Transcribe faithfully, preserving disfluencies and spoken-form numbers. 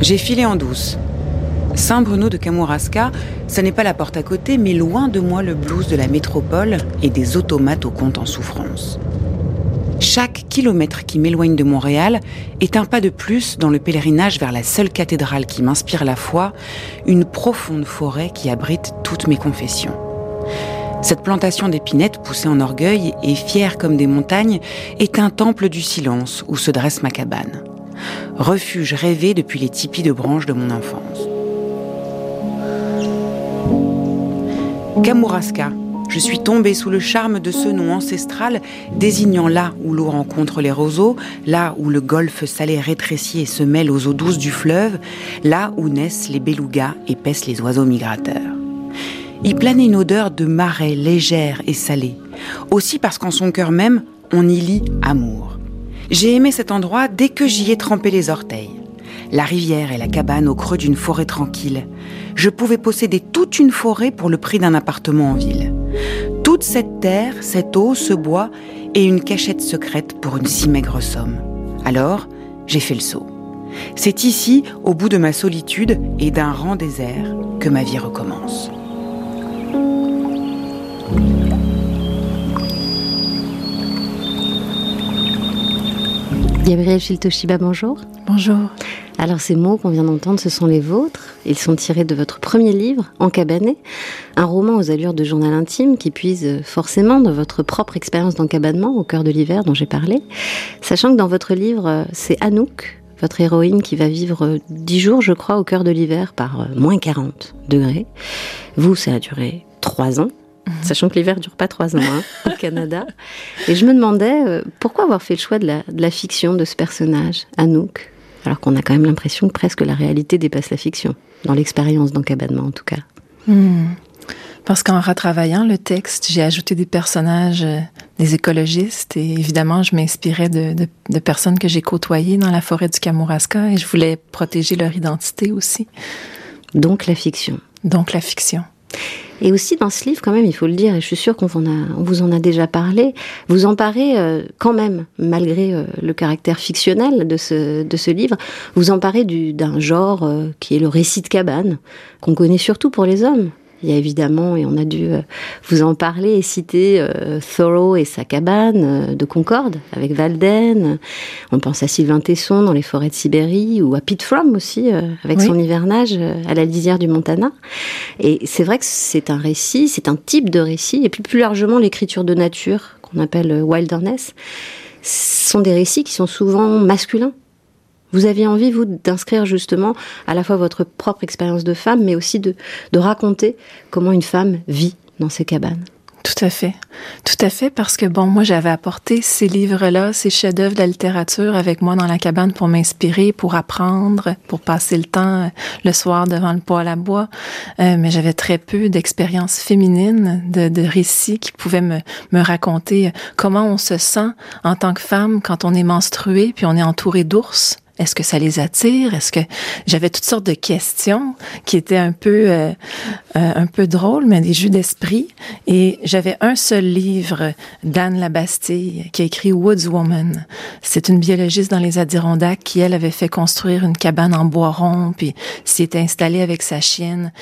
J'ai filé en douce. Saint-Bruno de Kamouraska, ça n'est pas la porte à côté, mais loin de moi le blues de la métropole et des automates au compte en souffrance. Chaque kilomètre qui m'éloigne de Montréal est un pas de plus dans le pèlerinage vers la seule cathédrale qui m'inspire la foi, une profonde forêt qui abrite toutes mes confessions. Cette plantation d'épinettes poussée en orgueil et fière comme des montagnes est un temple du silence où se dresse ma cabane. Refuge rêvé depuis les tipis de branches de mon enfance. Kamouraska. Je suis tombée sous le charme de ce nom ancestral désignant là où l'eau rencontre les roseaux, là où le golfe salé rétrécit et se mêle aux eaux douces du fleuve, là où naissent les belugas et paissent les oiseaux migrateurs. Y planait une odeur de marais légère et salée, aussi parce qu'en son cœur même, on y lit amour. J'ai aimé cet endroit dès que j'y ai trempé les orteils. La rivière et la cabane au creux d'une forêt tranquille. Je pouvais posséder toute une forêt pour le prix d'un appartement en ville. Toute cette terre, cette eau, ce bois et une cachette secrète pour une si maigre somme. Alors, j'ai fait le saut. C'est ici, au bout de ma solitude et d'un rang désert, que ma vie recommence. Gabrielle Chiltoshiba, bonjour. Bonjour. Alors ces mots qu'on vient d'entendre, ce sont les vôtres. Ils sont tirés de votre premier livre, Encabané, un roman aux allures de journal intime qui puise forcément dans votre propre expérience d'encabanement au cœur de l'hiver dont j'ai parlé. Sachant que dans votre livre, c'est Anouk, votre héroïne, qui va vivre dix jours, je crois, au cœur de l'hiver par moins quarante degrés. Vous, ça a duré trois ans. Sachant que l'hiver ne dure pas trois ans hein, au Canada. Et je me demandais euh, pourquoi avoir fait le choix de la, de la fiction de ce personnage, Anouk, alors qu'on a quand même l'impression que presque la réalité dépasse la fiction, dans l'expérience d'encabanement en tout cas. Mmh. Parce qu'en retravaillant le texte, j'ai ajouté des personnages, euh, des écologistes, et évidemment, je m'inspirais de, de, de personnes que j'ai côtoyées dans la forêt du Kamouraska, et je voulais protéger leur identité aussi. Donc la fiction. Donc la fiction. Et aussi dans ce livre, quand même, il faut le dire, et je suis sûre qu'on vous, a, on vous en a déjà parlé, vous emparez euh, quand même, malgré euh, le caractère fictionnel de ce, de ce livre, vous emparez du, d'un genre euh, qui est le récit de cabane, qu'on connaît surtout pour les hommes. Il y a évidemment, et on a dû euh, vous en parler et citer euh, Thoreau et sa cabane euh, de Concorde, avec Walden. On pense à Sylvain Tesson dans les forêts de Sibérie, ou à Pete Fromm aussi, euh, avec oui. son hivernage euh, à la lisière du Montana. Et c'est vrai que c'est un récit, c'est un type de récit, et puis plus largement l'écriture de nature, qu'on appelle euh, wilderness, sont des récits qui sont souvent masculins. Vous aviez envie, vous, d'inscrire justement à la fois votre propre expérience de femme, mais aussi de, de raconter comment une femme vit dans ces cabanes. Tout à fait. Tout à fait, parce que, bon, moi, j'avais apporté ces livres-là, ces chefs-d'œuvre de la littérature avec moi dans la cabane pour m'inspirer, pour apprendre, pour passer le temps le soir devant le poêle à bois. Euh, mais j'avais très peu d'expériences féminines, de, de récits qui pouvaient me, me raconter comment on se sent en tant que femme quand on est menstruée puis on est entouré d'ours. Est-ce que ça les attire? Est-ce que j'avais toutes sortes de questions qui étaient un peu euh, euh, un peu drôles, mais des jeux d'esprit. Et j'avais un seul livre d'Anne Labastille qui a écrit Woods Woman. C'est une biologiste dans les Adirondacks qui, elle, avait fait construire une cabane en bois rond, puis s'y était installée avec sa chienne.